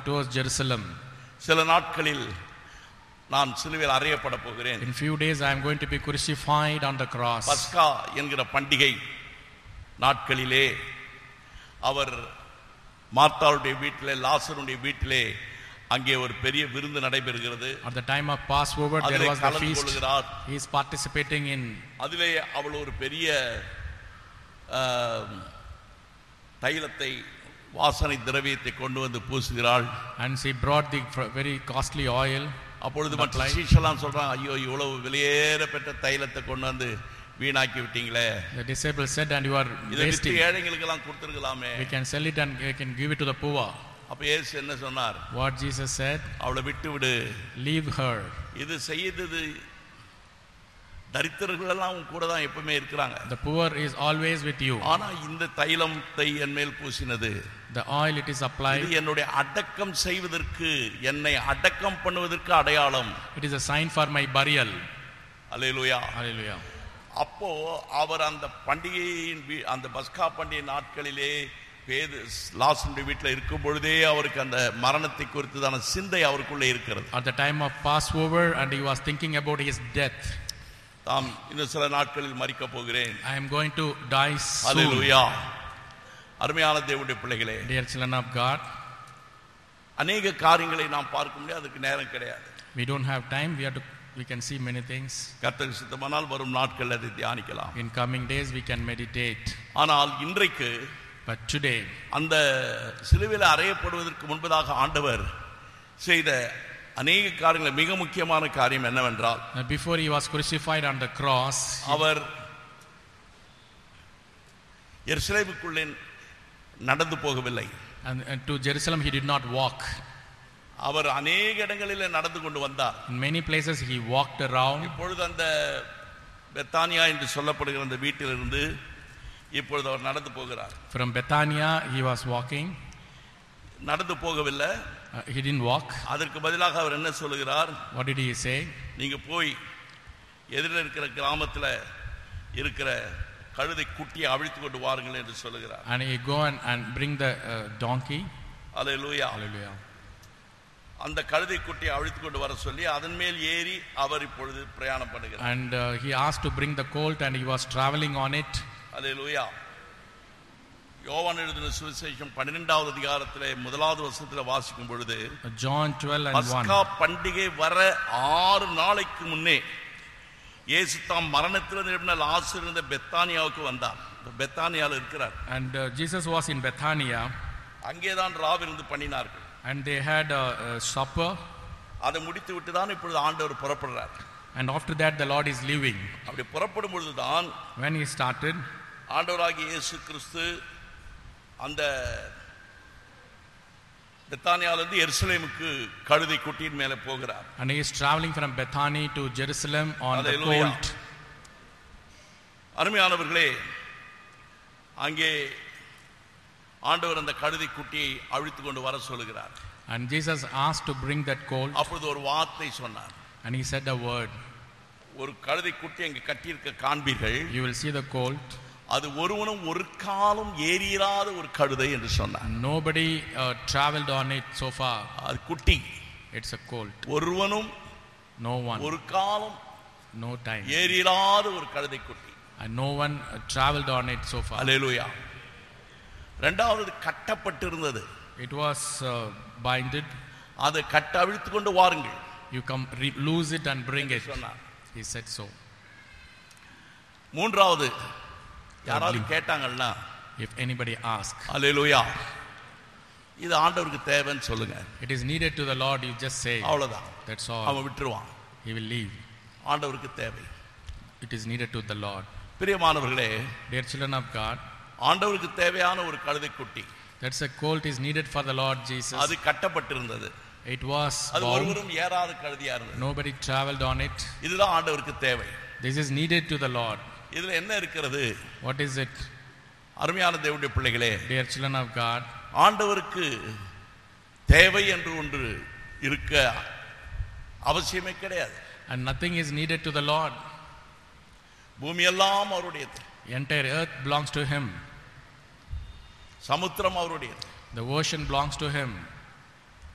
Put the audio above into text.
towards Jerusalem. சில நாட்களில் நான் சிலுவையில் அறையப்பட போகிறேன். In few days I am going to be crucified on the cross. பஸ்கா என்கிற பண்டிகை நாட்களிலே அவர் மார்த்தாளுடைய வீட்டிலே லாசருடைய வீட்டிலே அங்கே ஒரு பெரிய விருந்து நடைபெறுகிறது. At the time of Passover there was a feast. He is participating in. அதிலே அவள் ஒரு பெரிய தைலத்தை வாசனை திரவியத்தை கொண்டு வந்து பூசுகிறாள். And she brought the very costly oil. அப்பொழுது மற்ற சீஷலாம் சொல்றாங்க, ஐயோ இவ்வளவு விலையேற பெற்ற தைலத்தை கொண்டு வந்து வீணாக்கி விட்டீங்களே. The disciples said, and you are wasting. ஏழைகளுக்கு எல்லாம் கொடுத்துருக்கலாமே. We can sell it and we can give it to the poor. அப்ப இயேசு என்ன சொன்னார்? What Jesus said? அவளை விட்டு விடு. Leave her. இது செய்தது தரித்திரர்கள் எல்லாம் உன் கூட தான் எப்பவுமே இருக்கிறாங்க. The poor is always with you. ஆனா இந்த தைலத்தை என் மேல் பூசினது, the oil it is applied, இது என்னுடைய அடக்கம் செய்வதற்கு, என்னை அடக்கம் பண்ணுவதற்கு அடையாளம். It is a sign for my burial. Hallelujah. Hallelujah. அப்போ அவர் அந்த பண்டிகையின் அந்த பஸ்கா பண்டிகை நாட்களிலே லாசருடைய வீட்டில் இருக்கும் பொழுதே அவருக்கு அந்த மரணத்தை குறித்ததான சிந்தை அவருக்குள்ளே இருக்கிறது. At the time of Passover and he was thinking about his death. தாம் இன்னும் சில நாட்களில் மரிக்க போகிறேன். I am going to die soon. Hallelujah. அருமையான தேவனுடைய பிள்ளைகளே, dear children of God, அநேக காரியங்களை நாம் பார்க்க முடியாது, அதுக்கு நேரம் கிடையாது. We don't have time. We can see many things. கர்த்தருக்கு சித்தமானால் வரும் நாட்களில் அதை தியானிக்கலாம். In coming days we can meditate. ஆனால் இன்றைக்கு, but today, அந்த சிலுவையில் அறையப்படுவதற்கு முன்பதாக ஆண்டவர் செய்த அநேக காரியங்கள், மிக முக்கியமான காரியம் என்னவென்றால், before he was crucified on the cross, அவர் எருசலேமுக்குள்ளே நடந்து போகவில்லை. and to Jerusalem he did not walk. அவர் அநேக இடங்களில் நடந்து கொண்டு வந்தார். In many places he walked around. இப்பொழுது அந்த பெத்தானியா என்று சொல்லப்படுகிற அந்த வீட்டிலிருந்து இப்பொழுது அவர் நடந்து போகிறார். From Bethania he was walking. நடந்து போகவில்லை. He didn't walk. அதற்கு பதிலாக அவர் என்ன சொல்லுகிறார்? What did he say? நீங்க போய் எதிரில் இருக்கிற கிராமத்தில் இருக்கிற கழுதை குட்டியை அவிழ்த்து கொண்டு வாருங்கள் என்று சொல்லுகிறார். And he go and bring the donkey. Hallelujah. Hallelujah. அந்த கழுதை குட்டியை அவிழ்த்து கொண்டு வர சொல்லி அதன் மேல் ஏறி அவர் இப்பொழுது பிரயாணம் பண்ணுகிறார். And he asked to bring the colt and he was traveling on it. அல்லேலூயா. யோவான் எழுதின சுவிசேஷம் 12வது அதிகாரத்திலே 1வது வசனத்தில் வாசிக்கும் பொழுது, John 12:1, பஸ்கா பண்டிகை வர 6 நாளைக்கு முன்னே இயேசு தாம் மரணத்தில் எழுப்பின லாசரு இருந்த பெத்தானியாவுக்கு வந்தார். பெத்தானியாவில் இருக்கிறார். And Jesus was in Bethania. அங்கேதான் ராவிருந்து பண்ணினார்கள். And they had a supper. அதை முடித்து விட்டு தான் இப்பொழுது ஆண்டவர் புறப்படுறார். And after that the Lord is leaving. அப்படி புறப்படும் பொழுதுதான் when he started, ஆண்டவராகிய இயேசு கிறிஸ்து அந்த பெத்தானியாவிலிருந்து எருசலேமுக்கு கழுதை குட்டியின் மேலே போகிறார். And he is traveling from Bethany to Jerusalem on the colt. அருமையானவர்களே, அங்கே ஆண்டவர் அந்த கழுதை குட்டியை அவிழ்த்து கொண்டு வர சொல்லுகிறார். And Jesus asked to bring that colt. அப்பொழுது ஒரு வார்த்தை சொன்னார். And he said a word. ஒரு கழுதை குட்டி அங்கே கட்டியிருக்க காண்பீர்கள். You will see the colt. அது ஒருவனும் ஒரு காலம் ஏறிராத ஒரு கழுதை என்று சொன்னார். Nobody traveled on it so far. அது குட்டி. It's a colt. ஒருவனும் no one, ஒரு காலம் no time, ஏறிராத ஒரு கழுதை குட்டி. And no one traveled on it so far. அல்லேலூயா. இரண்டாவது கட்டப்பட்டிருந்தது. It was binded. அதை கட்ட அவிழ்த்து கொண்டு வாருங்கள். You come loose it and bring it. சொன்னார். He said so. மூன்றாவது, யாராவது கேட்டாங்கன்னா, if anybody asks, அல்லேலூயா, இது ஆண்டவருக்கு தேவைன்னு சொல்லுங்க. It is needed to the Lord, you just say. அவ்வளவுதான். That's all. அவன் விட்டுருவான். He will leave. ஆண்டவருக்கு தேவை. It is needed to the Lord. பிரியமானவர்களே, dear children of God, ஆண்டவருக்கு தேவையான ஒரு கழுதை குட்டி, that's a colt is needed for the Lord Jesus. அது கட்டப்பட்டிருந்தது. It was அது bound. ஒருவரும் ஏறாத கழுதையா இருந்தது. Nobody traveled on it. இதுதான் ஆண்டவருக்கு தேவை. This is needed to the Lord. இதுல என்ன இருக்கிறது? What is it? அருமையான தேவனுடைய பிள்ளைகளே, dear children of God, ஆண்டவருக்கு தேவை என்று ஒன்று இருக்க அவசியமே கிடையாது. And nothing is needed to the Lord. பூமி எல்லாம் அவருடையது. Entire earth belongs to him. சமுத்திரம் அவருடையது. The ocean belongs to him.